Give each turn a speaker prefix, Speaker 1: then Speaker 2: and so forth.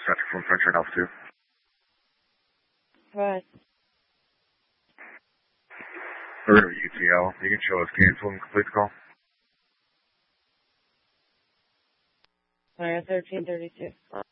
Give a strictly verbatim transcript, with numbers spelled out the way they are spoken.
Speaker 1: traffic from French Red Alpha two.
Speaker 2: What?
Speaker 1: We're going to U T L. You can show us cancel and complete the call.
Speaker 2: Sorry, thirteen thirty-two.